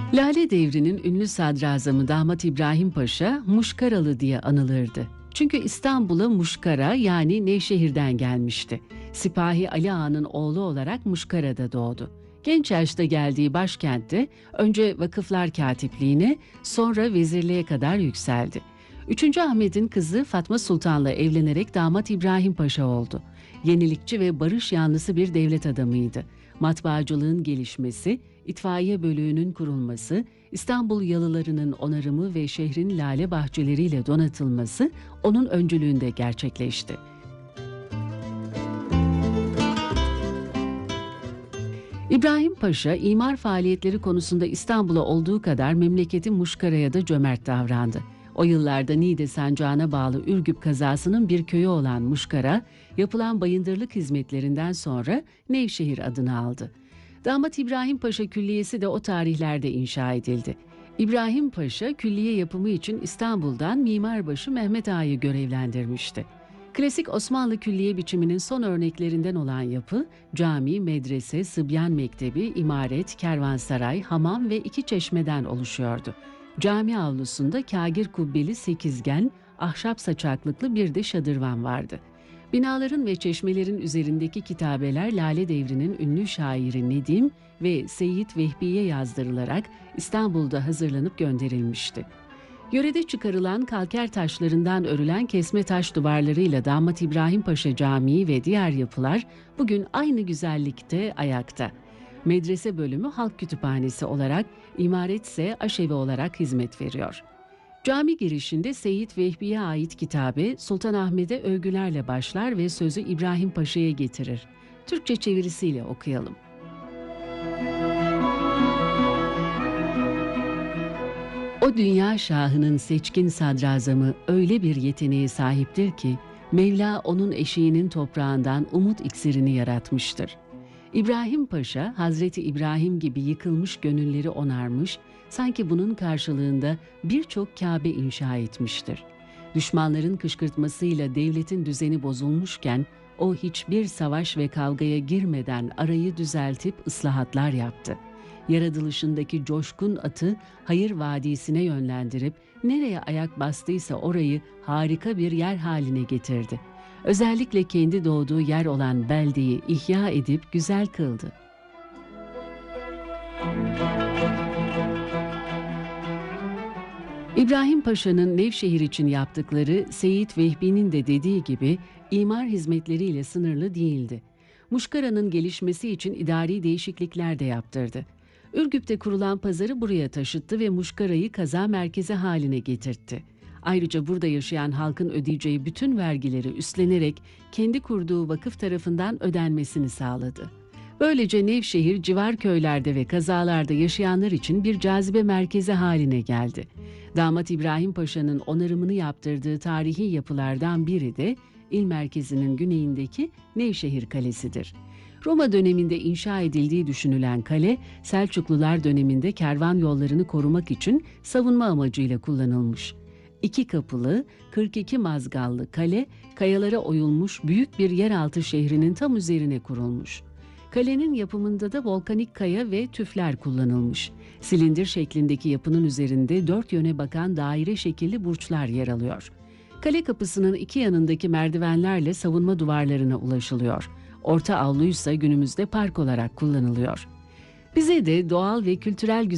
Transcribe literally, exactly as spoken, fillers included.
Lale Devri'nin ünlü sadrazamı Damat İbrahim Paşa Muşkaralı diye anılırdı. Çünkü İstanbul'a Muşkara yani Nevşehir'den gelmişti. Sipahi Ali Ağa'nın oğlu olarak Muşkara'da doğdu. Genç yaşta geldiği başkentte önce vakıflar katipliğine, sonra vezirliğe kadar yükseldi. üçüncü. Ahmet'in kızı Fatma Sultan'la evlenerek Damat İbrahim Paşa oldu. Yenilikçi ve barış yanlısı bir devlet adamıydı. Matbaacılığın gelişmesi, itfaiye bölüğünün kurulması, İstanbul yalılarının onarımı ve şehrin lale bahçeleriyle donatılması onun öncülüğünde gerçekleşti. İbrahim Paşa, imar faaliyetleri konusunda İstanbul'a olduğu kadar memleketi Muşkara'ya da cömert davrandı. O yıllarda Niğde Sancağı'na bağlı Ürgüp kazasının bir köyü olan Muşkara, yapılan bayındırlık hizmetlerinden sonra Nevşehir adını aldı. Damat İbrahim Paşa Külliyesi de o tarihlerde inşa edildi. İbrahim Paşa, külliye yapımı için İstanbul'dan mimarbaşı Mehmet Ağa'yı görevlendirmişti. Klasik Osmanlı külliye biçiminin son örneklerinden olan yapı, cami, medrese, sıbyan mektebi, imaret, kervansaray, hamam ve iki çeşmeden oluşuyordu. Cami avlusunda kâgir kubbeli sekizgen, ahşap saçaklıklı bir de şadırvan vardı. Binaların ve çeşmelerin üzerindeki kitabeler Lale Devri'nin ünlü şairi Nedim ve Seyyid Vehbi'ye yazdırılarak İstanbul'da hazırlanıp gönderilmişti. Yörede çıkarılan kalker taşlarından örülen kesme taş duvarlarıyla Damat İbrahim Paşa Camii ve diğer yapılar bugün aynı güzellikte ayakta. Medrese bölümü halk kütüphanesi olarak, imaret ise aşevi olarak hizmet veriyor. Cami girişinde Seyyid Vehbi'ye ait kitabe Sultanahmet'e övgülerle başlar ve sözü İbrahim Paşa'ya getirir. Türkçe çevirisiyle okuyalım. O dünya şahının seçkin sadrazamı öyle bir yeteneğe sahiptir ki, Mevla onun eşiğinin toprağından umut iksirini yaratmıştır. İbrahim Paşa, Hazreti İbrahim gibi yıkılmış gönülleri onarmış, sanki bunun karşılığında birçok Kabe inşa etmiştir. Düşmanların kışkırtmasıyla devletin düzeni bozulmuşken, o hiçbir savaş ve kavgaya girmeden arayı düzeltip ıslahatlar yaptı. Yaratılışındaki coşkun atı hayır vadisine yönlendirip, nereye ayak bastıysa orayı harika bir yer haline getirdi. Özellikle kendi doğduğu yer olan beldeyi ihya edip güzel kıldı. İbrahim Paşa'nın Nevşehir için yaptıkları Seyyid Vehbi'nin de dediği gibi imar hizmetleriyle sınırlı değildi. Muşkara'nın gelişmesi için idari değişiklikler de yaptırdı. Ürgüp'te kurulan pazarı buraya taşıttı ve Muşkara'yı kaza merkezi haline getirtti. Ayrıca burada yaşayan halkın ödeyeceği bütün vergileri üstlenerek kendi kurduğu vakıf tarafından ödenmesini sağladı. Böylece Nevşehir civar köylerde ve kazalarda yaşayanlar için bir cazibe merkezi haline geldi. Damat İbrahim Paşa'nın onarımını yaptırdığı tarihi yapılardan biri de il merkezinin güneyindeki Nevşehir Kalesi'dir. Roma döneminde inşa edildiği düşünülen kale, Selçuklular döneminde kervan yollarını korumak için savunma amacıyla kullanılmış. İki kapılı, kırk iki mazgallı kale, kayalara oyulmuş büyük bir yeraltı şehrinin tam üzerine kurulmuş. Kalenin yapımında da volkanik kaya ve tüfler kullanılmış. Silindir şeklindeki yapının üzerinde dört yöne bakan daire şekilli burçlar yer alıyor. Kale kapısının iki yanındaki merdivenlerle savunma duvarlarına ulaşılıyor. Orta avluysa günümüzde park olarak kullanılıyor. Bize de doğal ve kültürel